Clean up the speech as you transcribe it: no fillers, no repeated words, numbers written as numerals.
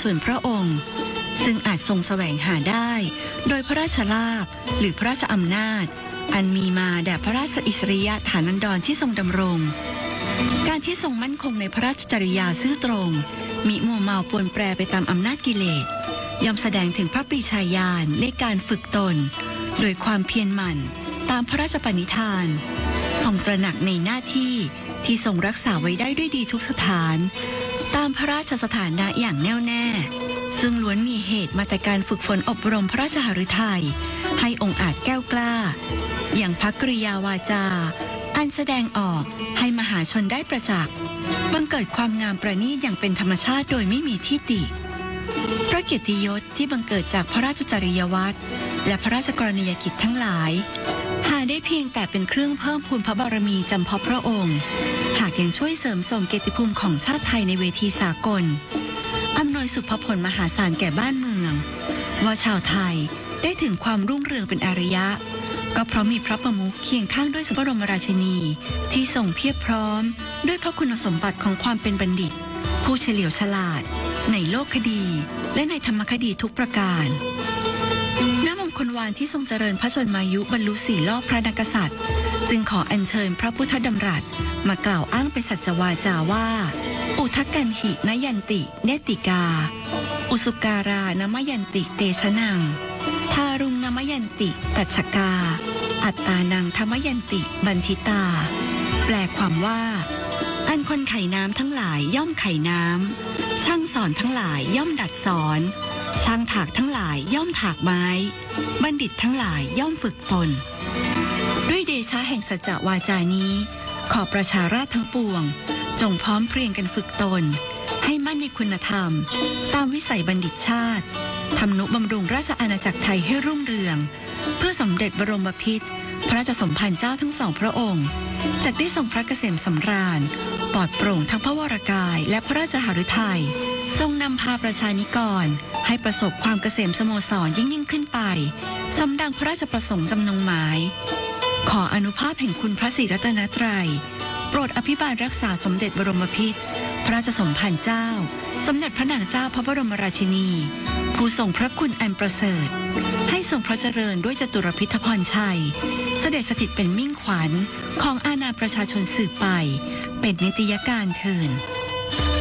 ส่วนพระองค์ซึ่งอาจทรงแสวงหาได้โดยพระราชลาภหรือพระราชอำนาจอันมีมาแด่พระราชอิสริยฐานันดรที่ทรงดำรงการที่ทรงมั่นคงในพระราชจริยาซื่อตรงมิมัวเมาปวนแปรไปตามอำนาจกิเลสย่อมแสดงถึงพระปรีชาญาณในการฝึกตนโดยความเพียรหมั่นตามพระราชปณิธานทรงตระหนักในหน้าที่ที่ทรงรักษาไว้ได้ด้วยดีทุกสถานตามพระราชสถานะอย่างแน่วแน่ซึ่งล้วนมีเหตุมาแต่การฝึกฝนอบรมพระราชหฤทัยให้องค์อาจแก้วกล้าอย่างพระกริยาวาจาอันแสดงออกให้มหาชนได้ประจักษ์บังเกิดความงามประณีตอย่างเป็นธรรมชาติโดยไม่มีที่ติพระเกียรติยศที่บังเกิดจากพระราชจริยวัตรและพระราชกรณียกิจทั้งหลายหาได้เพียงแต่เป็นเครื่องเพิ่มพูนพระบารมีจำเพาะพระองค์หากยังช่วยเสริมส่งเกียรติภูมิของชาติไทยในเวทีสากลอำนวยสุภผลมหาศาลแก่บ้านเมืองว่าชาวไทยได้ถึงความรุ่งเรืองเป็นอารยะก็เพราะมีพระประมุขเคียงข้างด้วยสมบรมราชินีที่ทรงเพียบพร้อมด้วยพระคุณสมบัติของความเป็นบัณฑิตผู้เฉลียวฉลาดในโลกคดีและในธรรมคดีทุกประการณมงคลวานที่ทรงเจริญพระชนมายุบรรลุ4 รอบพระนักษัตริย์จึงขออัญเชิญพระพุทธดำรัสมากล่าวอ้างเป็นสัจวาจาว่าอุทกันหินยันติเนติกาอุสุการานมยันติเตชะนังทารุงนมยันติตัชกาอัตตานังธรรมยันติบันทิตาแปลความว่าอันคนไขน้ำทั้งหลายย่อมไขน้ำช่างสอนทั้งหลายย่อมดัดสอนช่างถากทั้งหลายย่อมถากไม้บัณฑิตทั้งหลายย่อมฝึกตนด้วยเดชะแห่งสัจจวาจานี้ขอประชาราษฎร์ทั้งปวงจงพร้อมเพรียงกันฝึกตนให้มั่นในคุณธรรมตามวิสัยบัณฑิตชาติทำนุบำรุงราชอาณาจักรไทยให้รุ่งเรืองเพื่อสมเด็จบรมพิตรพระราชสมภารเจ้าทั้งสองพระองค์จะได้ทรงพระเกษมสำราญปลอดโปร่งทั้งพระวรกายและพระราชหฤทัยทรงนำพาประชานิกรให้ประสบความเกษมสโมสรยิ่งขึ้นไปสมดังพระราชประสงค์จำนงหมายขออนุภาพแห่งคุณพระศรีรัตนตรัยโปรดอภิบาลรักษาสมเด็จบรมพิตรพระราชสมภารเจ้าสมเด็จพระนางเจ้าพระบรมราชินีผู้ทรงพระคุณอันประเสริฐให้ทรงพระเจริญด้วยจตุรพิธพรชัยเสด็จสถิตเป็นมิ่งขวัญของอาณาประชาชนสืบไปเป็นนิตยการเทิน